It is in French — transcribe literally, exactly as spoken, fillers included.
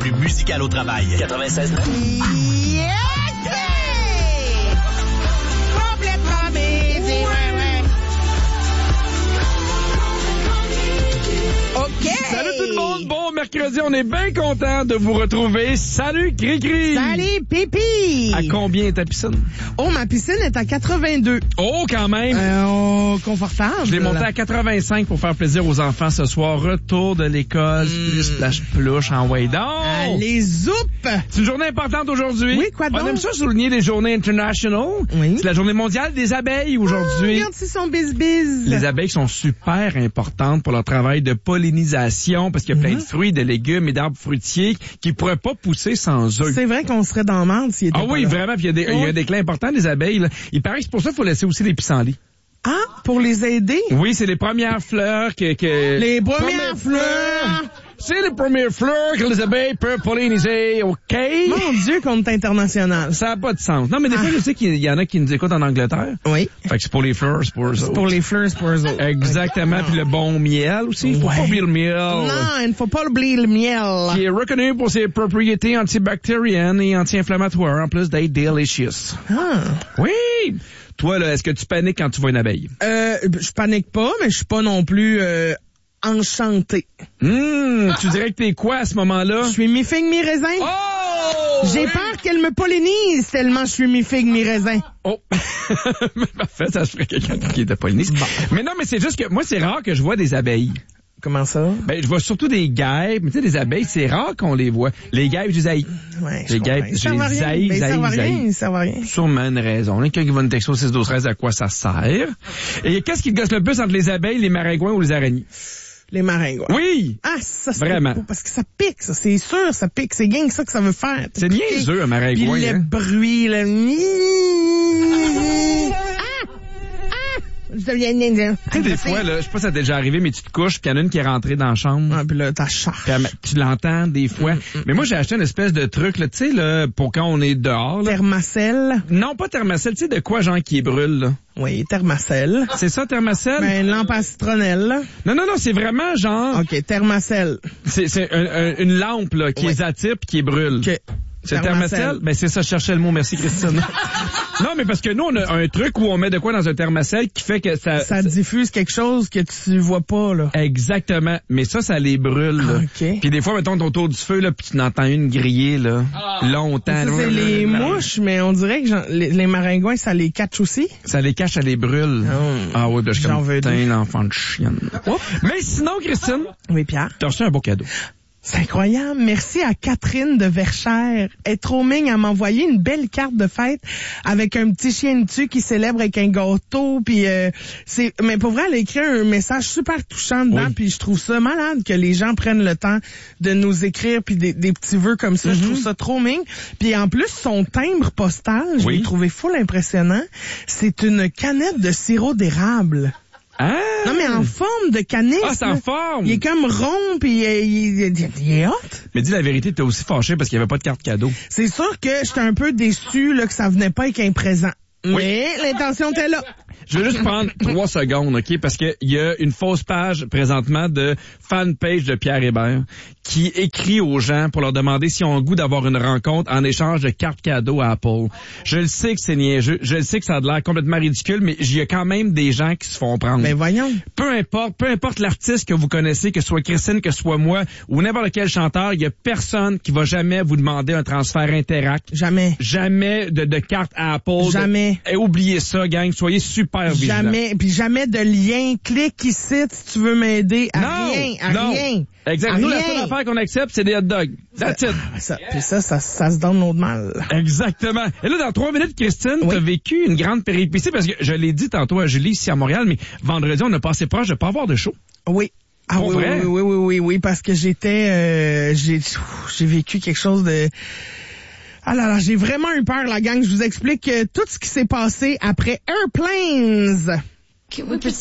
plus musical au travail. quatre-vingt-seize neuf. Yeah! Complètement busy, ouais, ouais. OK! Salut tout le monde, bon mercredi, on est bien content de vous retrouver. Salut Cricri! Salut Pipi! À combien est ta piscine? Oh, ma piscine est à quatre-vingt-deux. Oh, quand même! Euh, oh, confortable. Je l'ai monté à quatre-vingt-cinq pour faire plaisir aux enfants ce soir. Retour de l'école, Mm. plus splash plush en way down. Allez, zoup! C'est une journée importante aujourd'hui. Oui, quoi donc? On aime ça souligner les journées internationales. Oui. C'est la journée mondiale des abeilles aujourd'hui. Oh, regarde si son bis-bis. Les abeilles sont super importantes pour leur travail de pollinisation parce qu'il y a plein de fruits, de légumes et d'arbres fruitiers qui pourraient pas pousser sans eux. C'est vrai qu'on serait dans la merde s'il était Ah pas oui, là. vraiment. Puis il y a des, il y a un déclin important des abeilles. Là. Il paraît que c'est pour ça qu'il faut laisser aussi les pissenlits. Ah, pour les aider? Oui, c'est les premières fleurs que... que... Les premières fleurs! C'est les premières fleurs que les abeilles peuvent polliniser, OK? Mon Dieu, qu'on est international. Ça n'a pas de sens. Non, mais des fois, je sais qu'il y en a qui nous écoutent en Angleterre. Oui. Fait que c'est pour les fleurs, c'est pour eux autres. Pour les fleurs, c'est pour eux autres. Exactement. Puis le bon miel aussi. Il faut Ouais. pas oublier le miel. Non, il ne faut pas oublier le miel. Qui est reconnu pour ses propriétés antibactériennes et anti-inflammatoires, en plus d'être delicious. Ah. Oui! Toi, là, est-ce que tu paniques quand tu vois une abeille? Euh, je panique pas, mais je suis pas non plus euh, enchanté. Hum, tu dirais que t'es quoi à ce moment-là? Je suis mi-figue, mi-raisin. Oh! J'ai peur qu'elle me pollinise tellement je suis mi-figue, mi-raisin. Oh! Parfait, ça se ferait quelqu'un qui était polliniste. Bon. Mais non, mais c'est juste que moi, c'est rare que je vois des abeilles. Comment ça? Ben, je vois surtout des guêpes. Mais tu sais, des abeilles, c'est rare qu'on les voit. Les guêpes, je les haïs. Ouais, je Les comprends. guêpes, Ils je servent à les rien. haïs, Ben, Ils servent à haïs, rien, haïs. ils servent à rien. Sûrement une raison. Il y a quelqu'un qui va nous texter au six douze treize à quoi ça sert. Et qu'est-ce qui te gosse le plus entre les abeilles, les maringouins ou les araignées? Les maringouins. Oui! Ah, ça, c'est Vraiment. pas- parce que ça pique, ça, c'est sûr, ça pique. C'est gang ça que ça veut faire. C'est niaiseux, un Puis maringouin. le Hein? bruit, le... Ah! Ah! Je deviens... Tu sais, des fois, là, je sais pas si ça t'est déjà arrivé, mais tu te couches, puis il y en a une qui est rentrée dans la chambre. Ah, puis là, t'as charge. Puis elle- tu l'entends des fois. Mm, mm, mais moi, j'ai acheté une espèce de truc, là, tu sais, là, pour quand on est dehors. Là. Thermacelle. Non, pas thermacelle, tu sais, de quoi, genre, qui brûle, là? Oui, thermacelle. C'est ça, thermacelle? Ben, une lampe à citronnelle, là. Non, non, non, c'est vraiment, genre, OK, thermacelle. c'est, c'est un- un- une lampe, là, qui Oui. est zatype, qui brûle. OK. C'est thermacelle? Ben, c'est ça, je cherchais le mot. Merci, Christine. Non, mais parce que nous, on a un truc où on met de quoi dans un thermacelle qui fait que ça... Ça diffuse quelque chose que tu vois pas, là. Exactement. Mais ça, ça les brûle, là. OK. Puis des fois, mettons, t'es autour du feu, là, puis tu n'entends une griller, là, longtemps. Ça, c'est les mouches, mais on dirait que j'en- les, les maringouins, ça les catch aussi. Ça les cache, ça les brûle. Oh. Ah oui, ben, je suis J'en comme, veux putain, deux. l'enfant de chienne. Mais sinon, Christine, Oui, Pierre. t'as reçu un beau cadeau. C'est incroyable. Merci à Catherine de Verchères. Elle est trop migne à m'envoyer une belle carte de fête avec un petit chien dessus qui célèbre avec un gâteau. Puis euh, c'est, mais pour vrai, elle a écrit un message super touchant dedans. Oui. Puis je trouve ça malade que les gens prennent le temps de nous écrire puis des, des petits vœux comme ça. Je trouve ça trop mignon. Puis en plus, son timbre postal, je Oui. l'ai trouvé full impressionnant. C'est une canette de sirop d'érable. Ah! Non, mais en forme de canisse. Ah, c'est en là. forme! Il est comme rond, puis euh, il, il, il est hot. Mais dis la vérité, t'es aussi fâché parce qu'il n'y avait pas de carte cadeau. C'est sûr que j'étais un peu déçu là, que ça venait pas avec un présent. Mais l'intention était là. Je vais juste prendre trois secondes, OK? Parce qu'il y a une fausse page présentement de fanpage de Pierre Hébert qui écrit aux gens pour leur demander s'ils ont le goût d'avoir une rencontre en échange de cartes cadeaux à Apple. Je le sais que c'est niaiseux, je le sais que ça a l'air complètement ridicule, mais il y a quand même des gens qui se font prendre. Ben voyons. Peu importe, peu importe l'artiste que vous connaissez, que ce soit Christine, que ce soit moi, ou n'importe quel chanteur, il y a personne qui va jamais vous demander un transfert Interact. Jamais. Jamais de, de carte à Apple. Jamais. Et oubliez ça, gang. Soyez super vigilants. Jamais. Puis jamais de lien. Clique ici si tu veux m'aider. À Non, rien. À non. rien. Exact. À Nous, la rien. seule affaire qu'on accepte, c'est des hot dogs. That's it. Ah, ça, puis ça, ça, ça se donne l'autre mal. Exactement. Et là, dans trois minutes, Christine, Oui. t'as vécu une grande péripétie parce que je l'ai dit tantôt à Julie ici à Montréal, mais vendredi, on a passé proche de pas avoir de show. Oui. Ah Pour oui, vrai? oui, oui, oui, oui, oui, parce que j'étais, euh, j'ai, j'ai vécu quelque chose de. Ah là là, j'ai vraiment eu peur, la gang. Je vous explique euh, tout ce qui s'est passé après Airplanes.